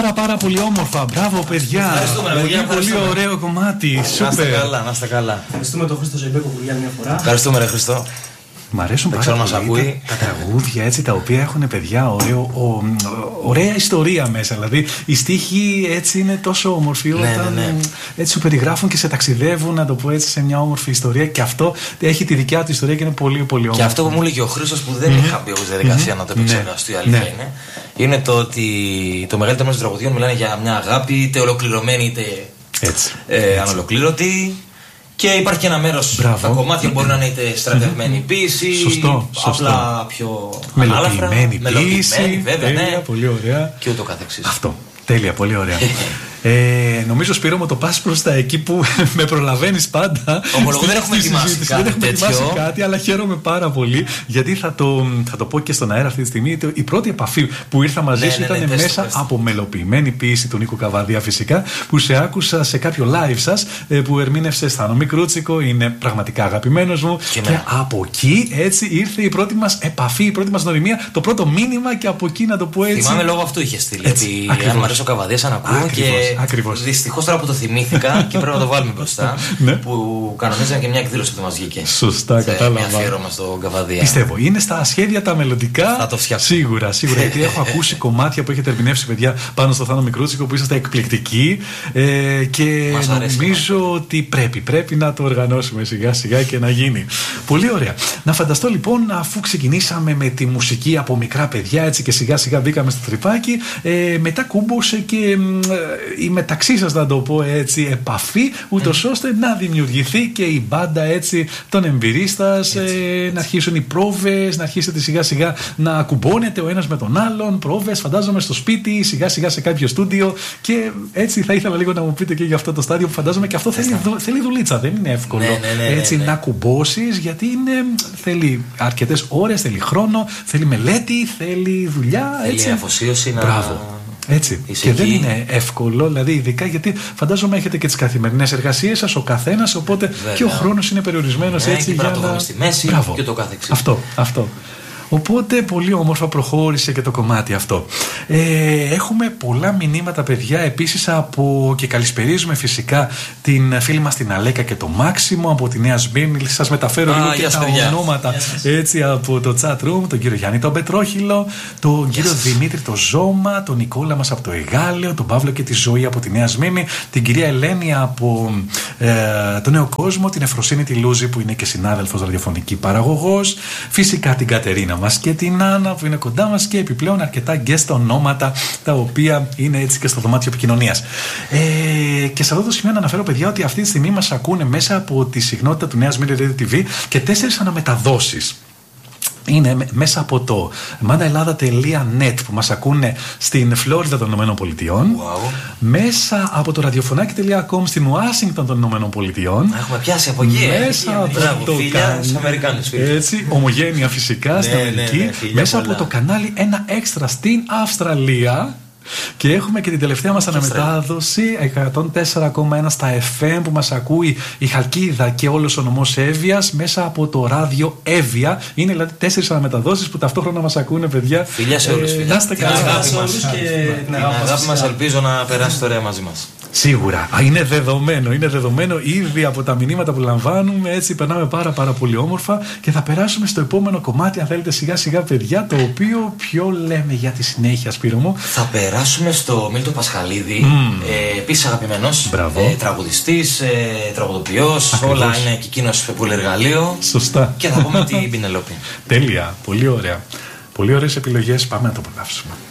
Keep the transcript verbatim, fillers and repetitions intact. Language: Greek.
πάρα πάρα πολύ όμορφα. Μπράβο παιδιά. Πολύ, πολύ ωραίο κομμάτι. Σούπερ. Να είστε καλά, να είστε καλά. Ευχαριστούμε τον Χρήστο Ζεμπέκο που για μια φορά. Ευχαριστούμε, ρε Χριστό. Μ' αρέσουν πάρα πολύ τα, τα τραγούδια έτσι, τα οποία έχουν παιδιά ωραίο, ο, ωραία ιστορία μέσα. Δηλαδή οι στίχοι έτσι είναι τόσο όμορφοι όταν ναι, ναι, ναι. έτσι σου περιγράφουν και σε ταξιδεύουν, να το πω έτσι, σε μια όμορφη ιστορία. Και αυτό έχει τη δικιά του ιστορία και είναι πολύ πολύ όμορφο. Και αυτό που μου έλεγε ο Χρήστος που δεν mm-hmm. είχα μπει εγώ στη διαδικασία mm-hmm. να το επεξεργαστώ, η αλήθεια ναι. είναι, είναι το ότι το μεγαλύτερο μέρος των τραγουδιών μιλάνε για μια αγάπη, είτε ολοκληρωμένη είτε έτσι, ε, έτσι. ανολοκλήρωτη. Και υπάρχει και ένα μέρος, τα κομμάτια μπορεί να είναι είτε στρατευμένη ποίηση, σωστό, σωστό. απλά πιο μελοποιημένη ποίηση, βέβαια, τέλεια, ναι. πολύ ωραία. Και ούτω καθεξής. Αυτό, τέλεια, πολύ ωραία. Ε, νομίζω, Σπύρο μου, το πας προς τα εκεί που με προλαβαίνεις πάντα. Ομολογώ δεν έχουμε ετοιμάσει κάτι, δεν έχουμε ετοιμάσει κάτι, αλλά χαίρομαι πάρα πολύ γιατί θα το, θα το πω και στον αέρα αυτή τη στιγμή. Η πρώτη επαφή που ήρθα μαζί ναι, σου ναι, ήταν ναι, ναι, μέσα πες, από μελοποιημένη ποίηση του Νίκου Καβαδία, φυσικά, που σε άκουσα σε κάποιο live σας που ερμήνευσε Στάνο Μικρούτσικο. Είναι πραγματικά αγαπημένος μου. Και, και από εκεί έτσι ήρθε η πρώτη μας επαφή, η πρώτη μας γνωριμία, το πρώτο μήνυμα και από εκεί να το πω έτσι. Θυμάμαι λόγω αυτού είχε στείλει. Γιατί αν μου αρέσει ο Καβαδίας, αν ακούω και. Ακριβώς. Δυστυχώς τώρα που το θυμήθηκα και πρέπει να το βάλουμε μπροστά. Ναι. Που κανονίζαν και μια εκδήλωση που μας βγήκε. Σωστά, κατάλαβα. Μια αφιέρωμα στον Καβαδία. Πιστεύω. Είναι στα σχέδια τα μελλοντικά. Θα το φτιάξω. Σίγουρα, σίγουρα. Γιατί έχω ακούσει κομμάτια που έχετε ερμηνεύσει, παιδιά, πάνω στο Θάνο Μικρούτσικο που είσαστε εκπληκτικοί. Ε, και νομίζω ότι πρέπει, πρέπει να το οργανώσουμε σιγά σιγά και να γίνει. Πολύ ωραία. Να φανταστώ λοιπόν, αφού ξεκινήσαμε με τη μουσική από μικρά παιδιά έτσι και σιγά σιγά μπήκαμε στο τρυπάκι, ε, μετά κούμπωσε και ε, η μεταξύ σας, να το πω έτσι, επαφή, ούτως mm. ώστε να δημιουργηθεί και η μπάντα έτσι των εμπειρίστας, ε, να αρχίσουν οι πρόβες, να αρχίσετε σιγά σιγά να ακουμπώνετε ο ένας με τον άλλον, πρόβες, φαντάζομαι στο σπίτι, σιγά σιγά σε κάποιο στούντιο. Και έτσι θα ήθελα λίγο να μου πείτε και για αυτό το στάδιο που φαντάζομαι και αυτό θέλει, δου, θέλει δουλίτσα, δεν είναι εύκολο ναι, ναι, ναι, έτσι ναι, ναι. να κουμπώσεις, γιατί είναι, θέλει αρκετές ώρες, θέλει χρόνο, θέλει μελέτη, θέλει δουλειά. Θέλει έτσι. αφοσίωση να. Μπράβο. Έτσι. Είσαι και εκεί. δεν είναι εύκολο, δηλαδή ειδικά γιατί φαντάζομαι έχετε και τις καθημερινές εργασίες σας ο καθένας, οπότε βέβαια. Και ο χρόνος είναι περιορισμένος ναι, έτσι. Και για να το να. Στη μέση Μπράβο. Και το καθεξής. Αυτό, αυτό. Οπότε πολύ όμορφα προχώρησε και το κομμάτι αυτό. Ε, έχουμε πολλά μηνύματα, παιδιά, επίσης από, και καλησπερίζουμε φυσικά την φίλη μας την Αλέκα και το Μάξιμο από τη Νέα Σμύρνη. Σας μεταφέρω λίγο και τα παιδιά. Ονόματα έτσι από το chat room. Τον κύριο Γιάννη τον Πετρόχυλο, τον κύριο yes. Δημήτρη το Ζώμα, τον Νικόλα μας από το Εγάλεο, τον Παύλο και τη Ζωή από τη Νέα Σμύρνη, την κυρία Ελένη από ε, το Νέο Κόσμο, την Εφροσύνη τη Λούζη που είναι και συνάδελφος ραδιοφωνική παραγωγός, φυσικά την Κατερίνα μας και την Άννα που είναι κοντά μας και επιπλέον αρκετά guest ονόματα τα οποία είναι έτσι και στο δωμάτιο επικοινωνίας. Ε, και σε αυτό το σημείο να αναφέρω, παιδιά, ότι αυτή τη στιγμή μας ακούνε μέσα από τη συχνότητα του Νέα Σμύρνη Radio τι βι και τέσσερις αναμεταδόσεις. Είναι μέσα από το μάναελλάδα τελεία νετ που μας ακούνε στην Φλόριδα των Ηνωμένων Πολιτειών, wow. μέσα από το ραδιοφωνάκι τελεία κομ στην Ουάσιγκτον των Ηνωμένων Πολιτειών. Έχουμε πιάσει από εκεί. Μέσα από Μπράβο, το κανάλι. Έτσι, ομογένεια φυσικά στην ναι, Αμερική. Ναι, ναι, μέσα πολλά. από το κανάλι ένα έξτρα στην Αυστραλία. Και έχουμε και την τελευταία μας αναμετάδοση εκατόν τέσσερα κόμμα ένα στα εφ εμ που μας ακούει η Χαλκίδα και όλος ο νομός Εύβοιας μέσα από το ράδιο Εύβοια. Είναι δηλαδή τέσσερις αναμεταδόσεις που ταυτόχρονα μας ακούνε, παιδιά. Φιλιά σε όλους. Ε, να είστε καλά. Την αγάπη μας, ελπίζω να περάσει ωραία μαζί μας. Σίγουρα. Α, είναι δεδομένο, είναι δεδομένο ήδη από τα μηνύματα που λαμβάνουμε. Έτσι περνάμε πάρα πάρα πολύ όμορφα και θα περάσουμε στο επόμενο κομμάτι, αν θέλετε, σιγά σιγά, παιδιά, το οποίο ποιο λέμε για τη συνέχεια, Σπύρο μου. Θα περάσουμε στο Μίλτο Πασχαλίδη, mm. ε, επίσης αγαπημένος, ε, τραγουδιστής, ε, τραγουδοποιός, όλα είναι και εκείνος πολυεργαλείο. Σωστά. Και θα πούμε την Πινελόπη. Τέλεια, πολύ ωραία. Πολύ ωραίες επιλογές, πάμε να το απολαύσουμε.